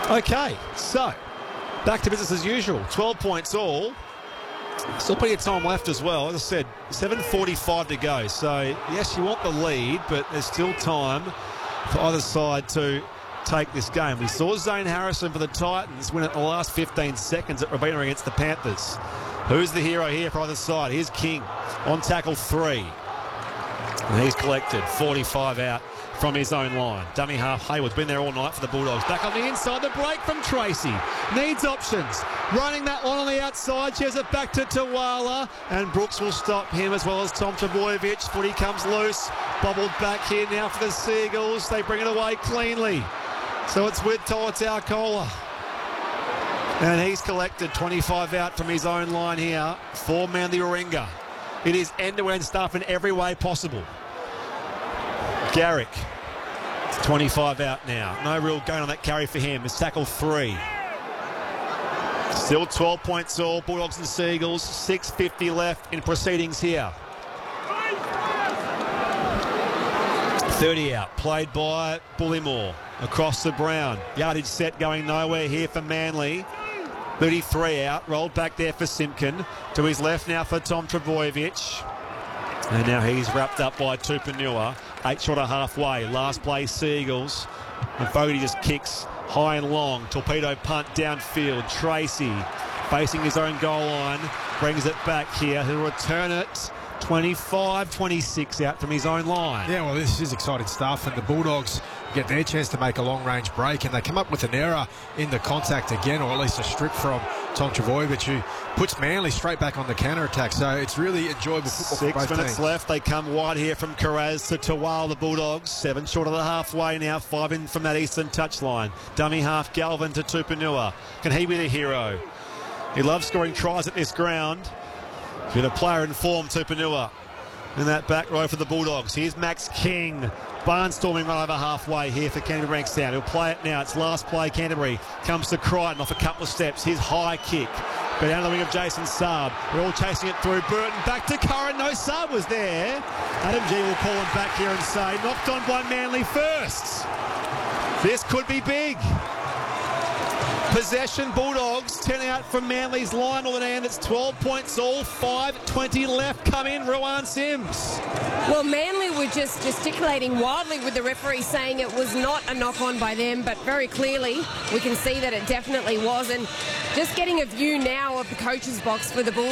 Okay, so back to business as usual. 12 points all. Still plenty of time left as well. As I said, 7:45 to go. So, yes, you want the lead, but there's still time for either side to take this game. We saw Zane Harrison for the Titans win it in the last 15 seconds at Robina against the Panthers. Who's the hero here for either side? Here's King on tackle 3. And he's collected 45 out from his own line. Dummy half Hayward's been there all night for the Bulldogs. Back on the inside, the break from Tracy. Needs options. Running that line on the outside. She has it back to Tawala. And Brooks will stop him as well as Tom Trbojevic. Footy comes loose. Bobbled back here now for the Seagulls. They bring it away cleanly. So it's with Toa Taukola. And he's collected 25 out from his own line here for Manly Warringah. It is end-to-end stuff in every way possible. Garrick, 25 out now. No real gain on that carry for him. It's tackle 3. Still 12 points all. Bulldogs and Seagulls. 6:50 left in proceedings here. 30 out. Played by Bullymore. Across the Brown. Yardage set going nowhere here for Manly. 33 out. Rolled back there for Simpkin. To his left now for Tom Trbojevic. And now he's wrapped up by Tupanua. 8 short of halfway. Last play Seagulls. And Fogarty just kicks high and long. Torpedo punt downfield. Tracy facing his own goal line. Brings it back here. He'll return it. 25-26 out from his own line. Yeah, well, this is exciting stuff. And the Bulldogs get their chance to make a long-range break. And they come up with an error in the contact again, or at least a strip from Tom Trbojevic, who puts Manly straight back on the counter-attack. So it's really enjoyable football for both 6 minutes teams. left. They come wide here from Carraz to Tawal, the Bulldogs. 7 short of the halfway now. 5 in from that eastern touchline. Dummy half Galvin to Tupanua. Can he be the hero? He loves scoring tries at this ground. With a player in form, Tupanua. In that back row for the Bulldogs. Here's Max King. Barnstorming right over halfway here for Canterbury Bankstown. He'll play it now. It's last play. Canterbury comes to Crichton off a couple of steps. His high kick. Go down the wing of Jason Saab. They're all chasing it through. Burton back to Curran. No, Saab was there. Adam G will call him back here and say, knocked on by Manly first. This could be big. Possession Bulldogs, 10 out from Manly's line all in hand. It's 12 points all, 5:20 left. Come in, Ruan Sims. Well, Manly were just gesticulating wildly with the referee saying it was not a knock-on by them, but very clearly we can see that it definitely was. And just getting a view now of the coach's box for the Bulldogs.